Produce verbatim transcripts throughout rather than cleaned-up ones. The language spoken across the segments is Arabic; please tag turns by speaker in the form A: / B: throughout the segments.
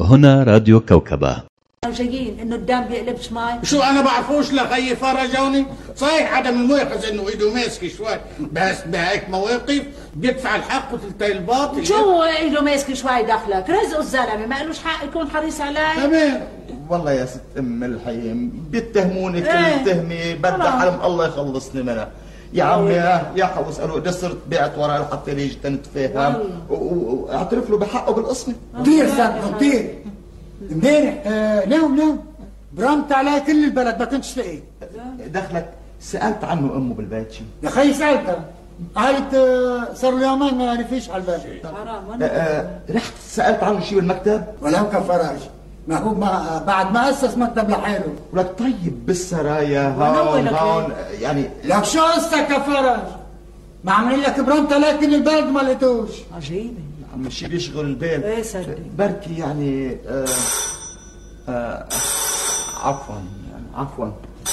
A: هنا راديو كوكبة.
B: جايين انه الدم بيقلبش ماي.
C: شو انا بعرفوش لخيي فرجوني. صحيح عدم المؤاخذة انه ايده ماسكه شوي، بس بهيك مواقف بيدفع الحق وتلتقي الباطل.
B: شو ايده ماسكه شوي دخلك؟ رزقه الزلمه ما قالوش حق يكون حريص علي.
C: تمام
D: والله يا ست ام الحيم بيتهموني كل ايه؟ تهمه بدي حلم الله يخلصني منها. يا عمي يا حق اساله اذا صرت بعت ورا لحتى ليجي تنتفاهم واعترف له بحقه بالقسمه.
E: كثير صدق كثير. امبارح آه نوم نوم برمت عليه كل البلد ما كنتش لاقيه.
D: دخلك سالت عنه امه بالبيت شيء؟
E: يا خيي سالتها قالت آه صار له يومين ما نفيش على البيت.
B: حرام.
D: آه آه رحت سالت عنه شيء بالمكتب؟
E: ولو كفراج ما هو ما بعد ما اسس مكتب لحاله.
D: ولك طيب بالسرايا هون هون يعني
E: لك شو قصتك يا فرج؟ ما عمل لك برمت عليه كل البلد ما لقيتوش.
B: عجيبه
D: عم شيء بيشغل البال.
B: ايه صدق
D: بركي يعني آه آه عفوا يعني عفوا.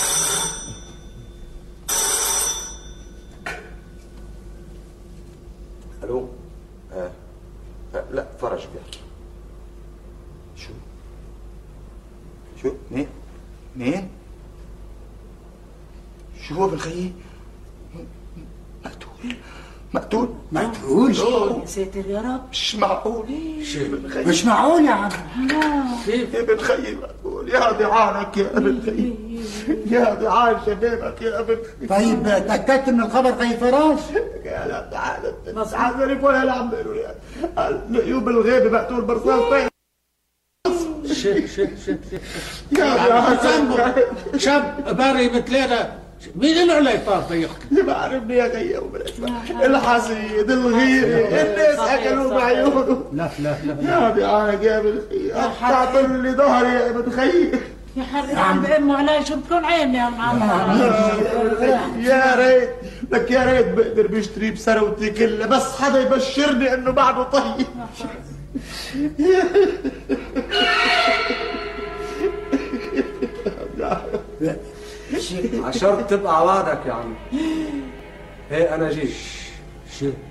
D: الو آه. آه. لا فرج بيحكي. شو شو مين مين شو هو بالخيي؟ مقتول مقتول
E: مقتول
B: يا ساتر يا رب.
D: مش معقول.
E: مش معقول يا عم.
D: كيف يا ابن خيي مقتول؟ يا ضعانك يا ابن خيي يا ضعان شبابك يا ابن خيي.
E: طيب تاكدت من الخبر خي فراش؟
D: يا لا تعال تعال ولا لا عم بيقولوا لي نقيوب الغيبه مقتول برصاص.
C: شيخ شيخ شيخ يا ذنبه شاب باري بثلاثة. مين له علي طاف يحكي؟
D: ما عرفني يا خيي الحسيد الغيري الناس اكلوا بعيونه.
C: لا لا لا
D: يا ضعانك يا ابن خيي تعطل لي ظهري يا ابن خيي.
B: يا حرق عم بأمه علي شو بتكون عيني يا معلم.
D: يا ريت لك يا ريت بقدر بيشتري بثروتي كلها بس حدا يبشرني انه بعده طيب.
F: عشرت تبقى عوادك يا عم. هي انا جيت.
C: شو